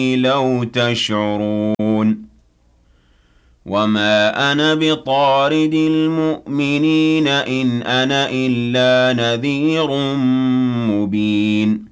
لَوْ تَشْعُرُونَ وَمَا أَنَا بِطَارِدِ الْمُؤْمِنِينَ إِنْ أَنَا إِلَّا نَذِيرٌ مُّبِينٌ